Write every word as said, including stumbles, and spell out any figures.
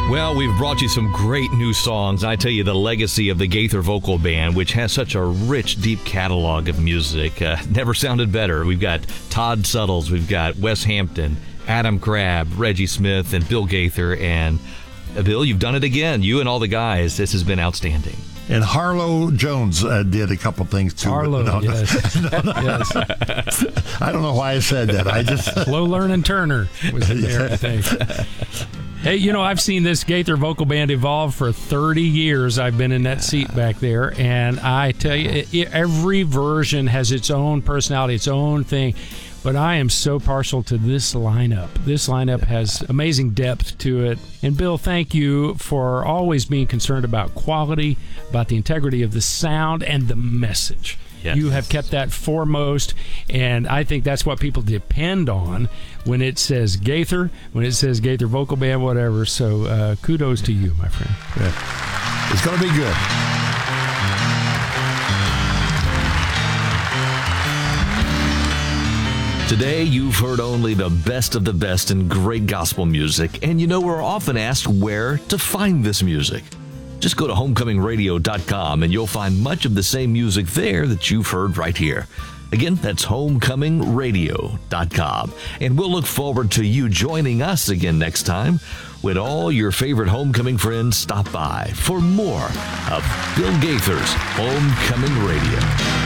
Well, we've brought you some great new songs. I tell you, the legacy of the Gaither Vocal Band, which has such a rich, deep catalog of music, uh, never sounded better. We've got Todd Suttles, we've got Wes Hampton, Adam Crabb, Reggie Smith, and Bill Gaither. And uh, Bill, you've done it again. You and all the guys. This has been outstanding. And Harlow Jones uh, did a couple things too. Harlow, no, yes. No, no. yes. I don't know why I said that. I just Flo Learning Turner was in there, I think. Hey, you know, I've seen this Gaither Vocal Band evolve for thirty years. I've been in that seat back there, and I tell you, it, it, every version has its own personality, its own thing. But I am so partial to this lineup. This lineup has amazing depth to it. And Bill, thank you for always being concerned about quality, about the integrity of the sound, and the message. Yes. You have kept that foremost, and I think that's what people depend on when it says Gaither, when it says Gaither Vocal Band, whatever. So uh, kudos to you, my friend. Yeah. It's going to be good. Today, you've heard only the best of the best in great gospel music, and you know we're often asked where to find this music. Just go to homecoming radio dot com and you'll find much of the same music there that you've heard right here. Again, that's homecoming radio dot com. And we'll look forward to you joining us again next time when all your favorite homecoming friends stop by for more of Bill Gaither's Homecoming Radio.